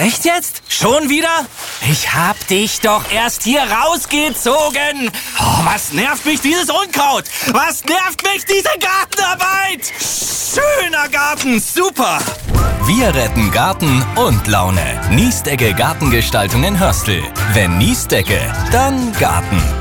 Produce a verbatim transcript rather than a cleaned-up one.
Echt jetzt? Schon wieder? Ich hab dich doch erst hier rausgezogen. Oh, was nervt mich dieses Unkraut? Was nervt mich diese Gartenarbeit? Schöner Garten, super. Wir retten Garten und Laune. Niesdecke Gartengestaltung in Hörstel. Wenn Niesdecke, dann Garten.